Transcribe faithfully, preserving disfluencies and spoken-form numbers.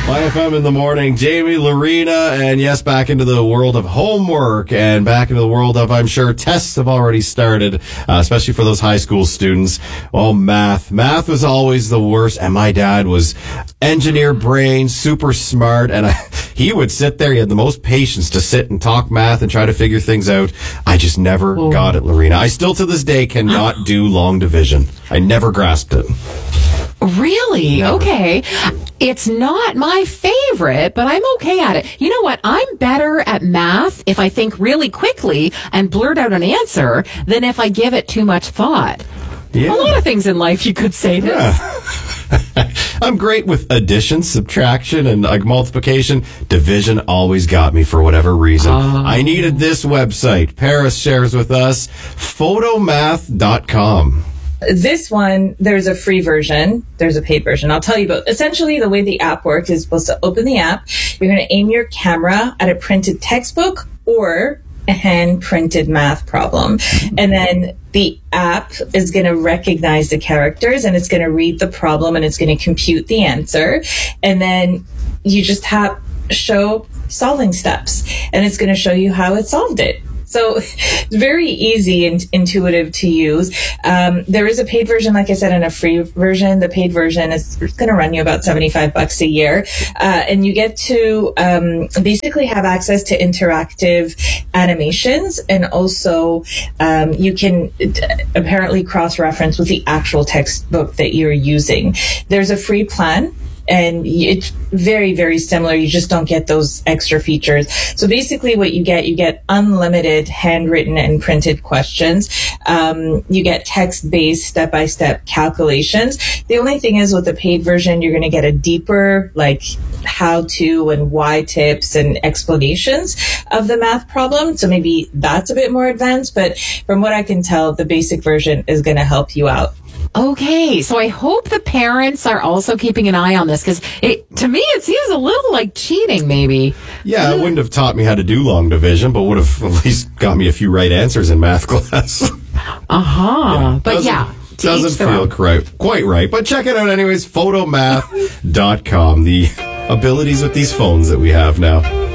Y F M in the morning, Jamie, Lorena, and yes, back into the world of homework and back into the world of, I'm sure, tests have already started, uh, especially for those high school students. Well, math. Math was always the worst, and my dad was engineer brain, super smart, and I, he would sit there. He had the most patience to sit and talk math and try to figure things out. I just never oh. got it, Lorena. I still to this day cannot do long division. I never grasped it. Really? Never. Okay. It's not my favorite, but I'm okay at it. You know what? I'm better at math if I think really quickly and blurt out an answer than if I give it too much thought. Yeah. A lot of things in life you could say this. Yeah. I'm great with addition, subtraction, and like multiplication. Division always got me for whatever reason. Uh, I needed this website. Paris shares with us photomath dot com. This one, there's a free version. There's a paid version. I'll tell you about. Essentially, the way the app works is supposed to open the app. You're going to aim your camera at a printed textbook or a hand-printed math problem. And then the app is going to recognize the characters and it's going to read the problem and it's going to compute the answer. And then you just have show solving steps and it's going to show you how it solved it. So it's very easy and intuitive to use. Um, there is a paid version, like I said, and a free version. The paid version is going to run you about seventy-five bucks a year. Uh, and you get to um, basically have access to interactive animations. And also um, you can apparently cross-reference with the actual textbook that you're using. There's a free plan. And it's very, very similar. You just don't get those extra features. So basically what you get, you get unlimited handwritten and printed questions. Um, you get text-based step-by-step calculations. The only thing is with the paid version, you're going to get a deeper, like, how-to and why tips and explanations of the math problem. So maybe that's a bit more advanced. But from what I can tell, the basic version is going to help you out. Okay, so I hope the parents are also keeping an eye on this because it, to me, it seems a little like cheating, maybe. Yeah, it wouldn't have taught me how to do long division, but would have at least got me a few right answers in math class. Uh-huh. Yeah, but doesn't, yeah. Doesn't feel quite, quite right, but check it out anyways, photomath dot com, the abilities with these phones that we have now.